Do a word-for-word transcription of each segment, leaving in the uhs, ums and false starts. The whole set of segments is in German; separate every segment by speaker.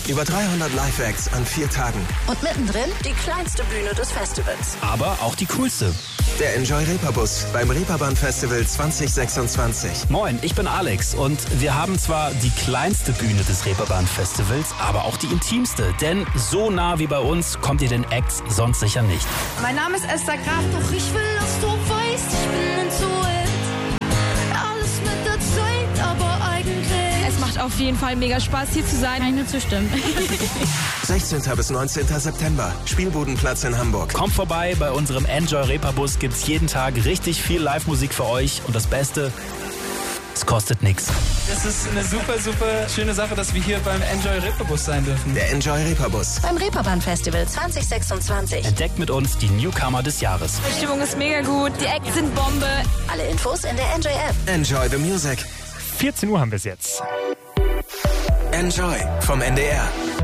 Speaker 1: Über dreihundert Live-Acts an vier Tagen.
Speaker 2: Und mittendrin die kleinste Bühne des Festivals.
Speaker 3: Aber auch die coolste.
Speaker 1: Der Enjoy Reeperbus beim Reeperbahn Festival zwanzig sechsundzwanzig.
Speaker 3: Moin, ich bin Alex und wir haben zwar die kleinste Bühne des Reeperbahn Festivals, aber auch die intimste. Denn so nah wie bei uns kommt ihr den Acts sonst sicher nicht.
Speaker 4: Mein Name ist Esther Graf, doch ich will, dass du weißt, ich bin intuit. Alles mit der Zeit, aber eigentlich...
Speaker 5: Es macht auf jeden Fall mega Spaß, hier zu sein. Kann ich nur zustimmen.
Speaker 1: sechzehnten bis neunzehnten September. Spielbodenplatz in Hamburg.
Speaker 3: Kommt vorbei, bei unserem Enjoy Reeperbus gibt's jeden Tag richtig viel Live-Musik für euch. Und das Beste, es kostet nichts.
Speaker 6: Es ist eine super, super schöne Sache, dass wir hier beim Enjoy Reeperbus sein dürfen.
Speaker 1: Der Enjoy Reeperbus.
Speaker 2: Beim Reeperbahn Festival zwanzig sechsundzwanzig.
Speaker 3: Entdeckt mit uns die Newcomer des Jahres.
Speaker 5: Die Stimmung ist mega gut, die Acts sind Bombe.
Speaker 2: Alle Infos in der Enjoy App.
Speaker 1: Enjoy the Music.
Speaker 7: vierzehn Uhr haben wir es jetzt.
Speaker 1: Enjoy vom N D R.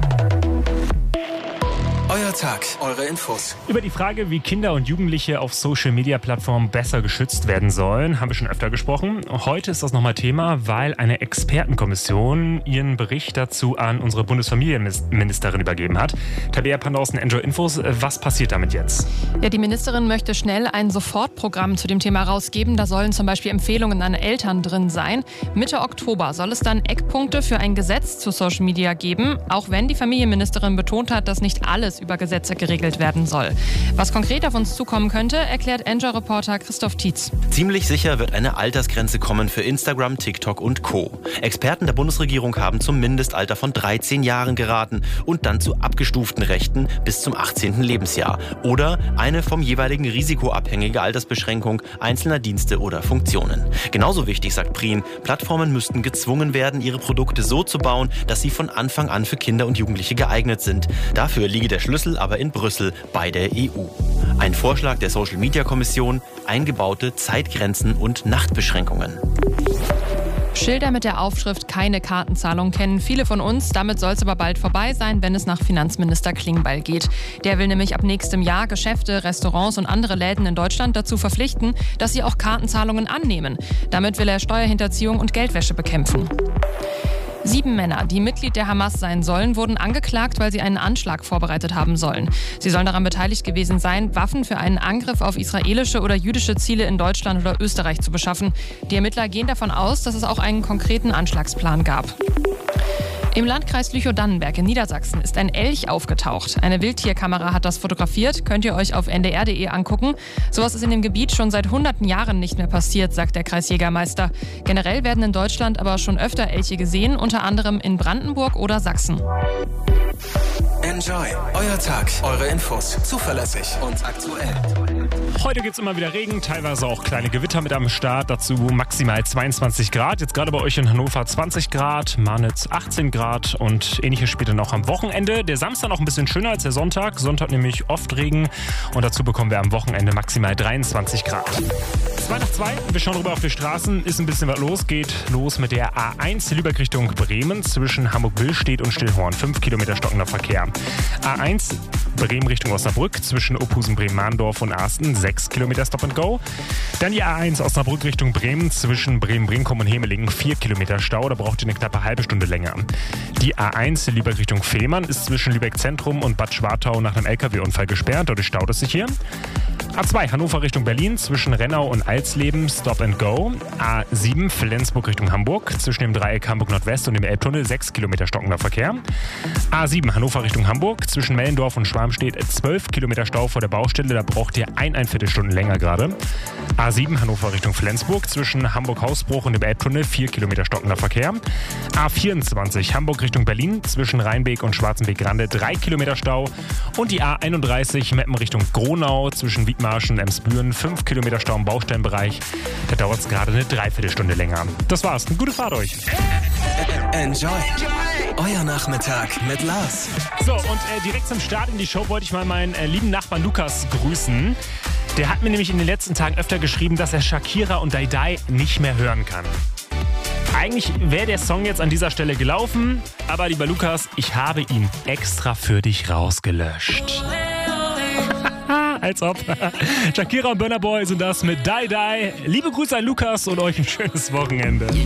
Speaker 1: Euer Tag, eure Infos.
Speaker 7: Über die Frage, wie Kinder und Jugendliche auf Social-Media-Plattformen besser geschützt werden sollen, haben wir schon öfter gesprochen. Heute ist das nochmal Thema, weil eine Expertenkommission ihren Bericht dazu an unsere Bundesfamilienministerin übergeben hat. Tabea Pandorsen, Enjoy Infos, was passiert damit jetzt?
Speaker 8: Ja, die Ministerin möchte schnell ein Sofortprogramm zu dem Thema rausgeben. Da sollen zum Beispiel Empfehlungen an Eltern drin sein. Mitte Oktober soll es dann Eckpunkte für ein Gesetz zu Social Media geben, auch wenn die Familienministerin betont hat, dass nicht alles über Gesetze geregelt werden soll. Was konkret auf uns zukommen könnte, erklärt Enjoy-Reporter Christoph Tietz.
Speaker 9: Ziemlich sicher wird eine Altersgrenze kommen für Instagram, TikTok und Co. Experten der Bundesregierung haben zum Mindestalter von dreizehn Jahren geraten und dann zu abgestuften Rechten bis zum achtzehnten Lebensjahr. Oder eine vom jeweiligen Risiko abhängige Altersbeschränkung einzelner Dienste oder Funktionen. Genauso wichtig, sagt Prien, Plattformen müssten gezwungen werden, ihre Produkte so zu bauen, dass sie von Anfang an für Kinder und Jugendliche geeignet sind. Dafür liege der Schlüssel aber in Brüssel bei der E U. Ein Vorschlag der Social-Media-Kommission, eingebaute Zeitgrenzen und Nachtbeschränkungen.
Speaker 8: Schilder mit der Aufschrift "Keine Kartenzahlung" kennen viele von uns. Damit soll es aber bald vorbei sein, wenn es nach Finanzminister Klingbeil geht. Der will nämlich ab nächstem Jahr Geschäfte, Restaurants und andere Läden in Deutschland dazu verpflichten, dass sie auch Kartenzahlungen annehmen. Damit will er Steuerhinterziehung und Geldwäsche bekämpfen. Sieben Männer, die Mitglied der Hamas sein sollen, wurden angeklagt, weil sie einen Anschlag vorbereitet haben sollen. Sie sollen daran beteiligt gewesen sein, Waffen für einen Angriff auf israelische oder jüdische Ziele in Deutschland oder Österreich zu beschaffen. Die Ermittler gehen davon aus, dass es auch einen konkreten Anschlagsplan gab. Im Landkreis Lüchow-Dannenberg in Niedersachsen ist ein Elch aufgetaucht. Eine Wildtierkamera hat das fotografiert, könnt ihr euch auf n d r punkt d e angucken. Sowas ist in dem Gebiet schon seit hunderten Jahren nicht mehr passiert, sagt der Kreisjägermeister. Generell werden in Deutschland aber schon öfter Elche gesehen, unter anderem in Brandenburg oder Sachsen.
Speaker 1: Enjoy, euer Tag, eure Infos, zuverlässig und aktuell.
Speaker 7: Heute gibt es immer wieder Regen, teilweise auch kleine Gewitter mit am Start. Dazu maximal zweiundzwanzig Grad. Jetzt gerade bei euch in Hannover zwanzig Grad, Marnitz achtzehn Grad und ähnliches später noch am Wochenende. Der Samstag noch ein bisschen schöner als der Sonntag. Sonntag nämlich oft Regen und dazu bekommen wir am Wochenende maximal dreiundzwanzig Grad. zwei nach zwei, wir schauen rüber auf die Straßen, ist ein bisschen was los. Geht los mit der A eins Lübeck Richtung Bremen zwischen Hamburg-Billstedt und Stillhorn. fünf Kilometer stockender Verkehr. A eins Bremen Richtung Osnabrück zwischen Ophusen, Bremen-Mahndorf und Arsten. sechs Kilometer Stop and Go. Dann die A eins Osnabrück Richtung Bremen zwischen Bremen-Brinkum und Hemelingen. vier Kilometer Stau, da braucht ihr eine knappe halbe Stunde länger. Die A eins Lübeck Richtung Fehmarn ist zwischen Lübeck Zentrum und Bad Schwartau nach einem L K W-Unfall gesperrt. Dadurch staut es sich hier. A zwei Hannover Richtung Berlin zwischen Rennau und Alsleben Stop and Go. A sieben Flensburg Richtung Hamburg zwischen dem Dreieck Hamburg Nordwest und dem Elbtunnel. sechs Kilometer stockender Verkehr. A sieben Hannover Richtung Hamburg zwischen Mellendorf und Schwarmstedt. zwölf Kilometer Stau vor der Baustelle. Da braucht ihr eineinviertel Stunden länger gerade. A sieben Hannover Richtung Flensburg zwischen Hamburg-Hausbruch und dem Elbtunnel. vier Kilometer stockender Verkehr. A vierundzwanzig Hamburg Richtung Berlin zwischen Rheinbeek und Schwarzenbeek-Grande. drei Kilometer Stau. Und die A einunddreißig Meppen Richtung Gronau zwischen Wiedmarschen und Emsbüren. fünf Kilometer Stau im Baustellenbereich. Da dauert es gerade eine Dreiviertelstunde länger. Das war's. Eine gute Fahrt euch.
Speaker 1: Enjoy. Euer Nachmittag mit Lars.
Speaker 7: So, und äh, direkt zum Start in die Show wollte ich mal meinen äh, lieben Nachbarn Lukas grüßen. Der hat mir nämlich in den letzten Tagen öfter geschrieben, dass er Shakira und Dai Dai nicht mehr hören kann. Eigentlich wäre der Song jetzt an dieser Stelle gelaufen, aber lieber Lukas, ich habe ihn extra für dich rausgelöscht. Als ob. Shakira und Burna Boy sind das mit Dai Dai. Liebe Grüße an Lukas und euch ein schönes Wochenende.